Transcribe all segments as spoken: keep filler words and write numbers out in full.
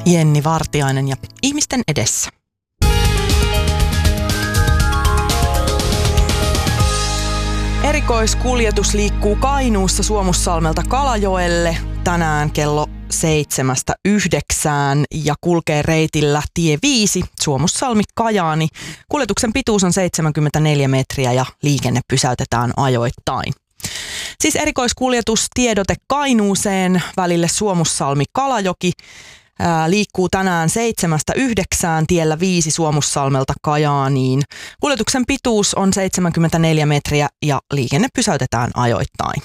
Jenni Vartiainen ja Ihmisten edessä. Erikoiskuljetus liikkuu Kainuussa Suomussalmelta Kalajoelle tänään kello seitsemästä yhdeksään ja kulkee reitillä tie viisi Suomussalmi-Kajaani. Kuljetuksen pituus on seitsemänkymmentäneljä metriä ja liikenne pysäytetään ajoittain. Siis erikoiskuljetustiedote Kainuuseen välille Suomussalmi-Kalajoki ää, liikkuu tänään seitsemästä yhdeksään tiellä viisi Suomussalmelta Kajaaniin. Kuljetuksen pituus on seitsemänkymmentäneljä metriä ja liikenne pysäytetään ajoittain.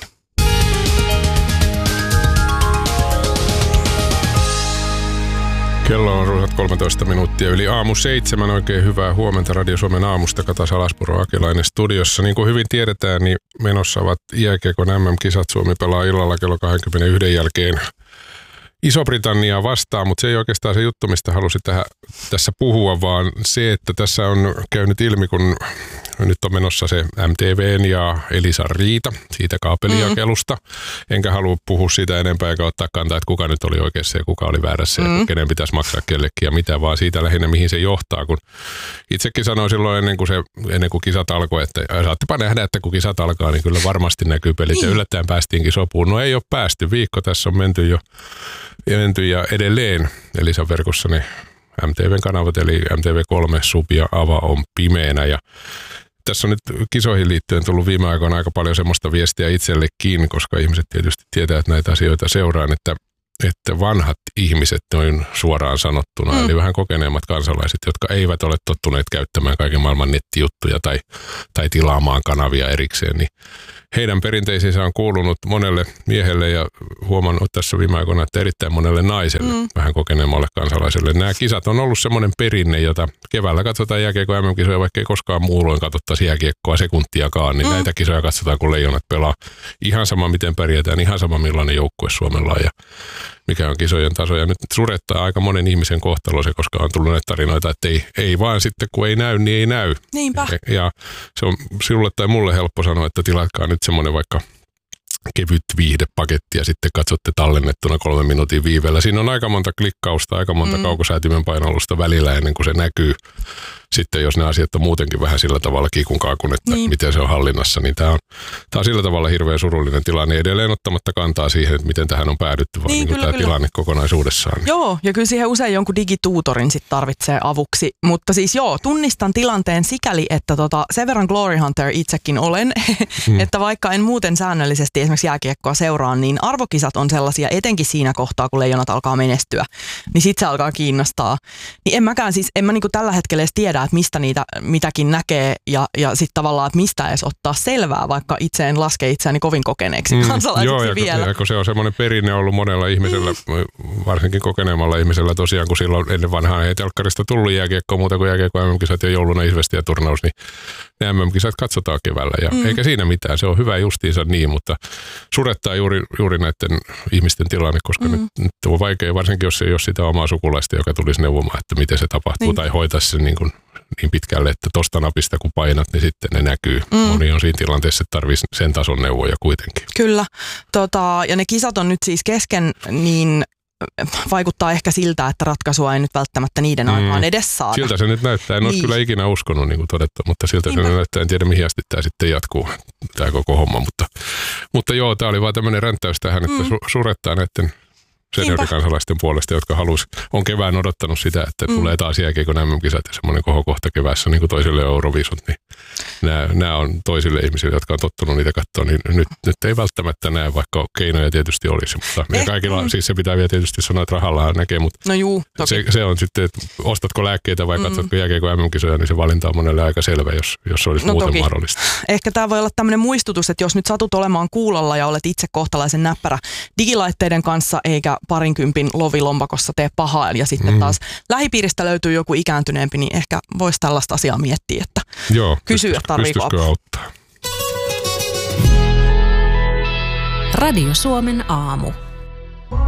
Kello on runsat kolmetoista minuuttia yli aamu seitsemän. Oikein hyvää huomenta Radio Suomen aamusta. Kata Salaspuro Akelainen studiossa. Niin kuin hyvin tiedetään, niin menossa ovat jääkiekon äm äm-kisat. Suomi pelaa illalla kello kaksikymmentäyksi jälkeen Iso-Britanniaa vastaan, mutta se ei oikeastaan se juttu, mistä halusin tähän, tässä puhua, vaan se, että tässä on käynyt ilmi, kun nyt on menossa se M T V:n ja Elisan riita siitä kaapelijakelusta. Mm. Enkä halua puhua siitä enempää eikä ottaa kantaa, että kuka nyt oli oikeassa ja kuka oli väärässä mm. ja kenen pitäisi maksaa kellekin ja mitä, vaan siitä lähinnä mihin se johtaa. Kun itsekin sanoin silloin ennen kuin, se, ennen kuin kisat alkoi, että saattepa nähdä, että kun kisat alkaa, niin kyllä varmasti näkyy pelit ja yllättäen päästiinkin sopuun. No ei ole päästy. Viikko tässä on menty jo menty ja edelleen Elisan verkossa ne M T V:n kanavat, eli M T V kolme, Sub ja Ava on pimeänä. Ja tässä on nyt kisoihin liittyen tullut viime aikoina aika paljon semmoista viestiä itsellekin, koska ihmiset tietysti tietää, että näitä asioita seuraan, että, että vanhat ihmiset noin suoraan sanottuna, mm. eli vähän kokeneemmat kansalaiset, jotka eivät ole tottuneet käyttämään kaiken maailman nettijuttuja tai, tai tilaamaan kanavia erikseen, niin heidän perinteisiinsä on kuulunut monelle miehelle ja huomannut tässä viime aikoina, että erittäin monelle naiselle, mm. vähän kokeneemmalle kansalaiselle. Nämä kisat on ollut semmoinen perinne, jota keväällä katsotaan jääkiekon äm äm-kisoja, vaikka ei koskaan muulloin katsottaisi jääkiekkoa sekuntiakaan, niin mm. näitä kisoja katsotaan, kun leijonat pelaa. Ihan sama, miten pärjätään, ihan sama, millainen joukkue Suomella on ja mikä on kisojen taso. Ja nyt surettaa aika monen ihmisen kohtalo se, koska on tullut näitä tarinoita, että ei, ei vaan sitten, kun ei näy, niin ei näy. Niinpä. Ja, ja se on sinulle tai mulle helppo sanoa, että tilatkaa nyt semmoinen vaikka kevyt viihdepaketti ja sitten katsotte tallennettuna kolmen minuutin viiveellä. Siinä on aika monta klikkausta, aika monta mm. kaukosäätimen painallusta välillä ennen kuin se näkyy. Sitten jos ne asiat on muutenkin vähän sillä tavalla kikunkaakun, että niin. miten se on hallinnassa, niin tämä on, tämä on sillä tavalla hirveän surullinen tilanne. Edelleen ottamatta kantaa siihen, että miten tähän on päädytty, vaan niin, niin kyllä, tämä kyllä. tilanne kokonaisuudessaan. Joo, ja kyllä siihen usein jonkun digituutorin sit tarvitsee avuksi. Mutta siis joo, tunnistan tilanteen sikäli, että tota, sen verran Glory Hunter itsekin olen, mm. että vaikka en muuten säännöllisesti esimerkiksi jääkiekkoa seuraa, niin arvokisat on sellaisia, etenkin siinä kohtaa, kun leijonat alkaa menestyä, niin sit se alkaa kiinnostaa. Niin en mäkään siis, en mä niinku tällä hetkellä edes tiedä, että mistä niitä mitäkin näkee ja, ja sitten tavallaan, että mistä edes ottaa selvää, vaikka itse en laske itseäni kovin kokeneeksi mm, kansalaiseksi joo, ja vielä. Joo, kun se on semmoinen perinne ollut monella ihmisellä, mm. varsinkin kokeneemmalla ihmisellä tosiaan, kun silloin ennen vanhaa ei telkkarista tullut jääkiekkoa muuta kuin jääkiekko äm äm-kisat ja jouluna Isvesti ja turnaus, niin ne äm äm-kisat katsotaan keväällä ja mm. eikä siinä mitään, se on hyvä justiinsa niin, mutta surettaa juuri, juuri näiden ihmisten tilanne, koska mm. nyt, nyt on vaikea, varsinkin jos ei ole sitä omaa sukulaista, joka tulisi neuvomaan, että miten se tapahtuu niin. tai hoitaisi sen niin kuin niin pitkälle, että tosta napista kun painat, niin sitten ne näkyy. Mm. Moni on siinä tilanteessa, että tarvitsisi sen tason neuvoja kuitenkin. Kyllä. Tota, ja ne kisat on nyt siis kesken, niin vaikuttaa ehkä siltä, että ratkaisua ei nyt välttämättä niiden mm. aikaan edes saada. Siltä se nyt näyttää. En niin. ole kyllä ikinä uskonut, niin kuin todettu, mutta siltä Niinpä. se näyttää. En tiedä, mihin asti tämä sitten jatkuu, tämä koko homma. Mutta, mutta joo, tämä oli vaan tämmöinen ränttäys tähän, että mm. su- surettaa näiden seniorikansalaisten puolesta, jotka halus, on kevään odottanut sitä, että mm. tulee taas jääkiekon äm äm-kisat ja semmoinen kohokohta keväässä, niin kuin toisille Euroviisut, niin nämä, nämä on toisille ihmisille, jotka on tottunut niitä katsoa, niin nyt, nyt ei välttämättä näe, vaikka keinoja tietysti olisi, mutta eh, kaikilla, mm. siis se pitää vielä tietysti sanoa, että rahallahan näkee, mutta no juu, se, se on sitten, että ostatko lääkkeitä vai mm. katsotko jääkiekon äm äm-kisoja, niin se valinta on monelle aika selvä, jos, jos se olisi no muuten toki. mahdollista. Ehkä tämä voi olla tämmöinen muistutus, että jos nyt satut olemaan kuulolla ja olet itse kohtalaisen näppärä digilaitteiden kanssa eikä parinkympin lovilompakossa tee pahaa ja sitten mm. taas lähipiiristä löytyy joku ikääntyneempi, niin ehkä voisi tällaista asiaa miettiä, että Joo, kysyä, tarviiko apua. Auttaa. Radio Suomen aamu.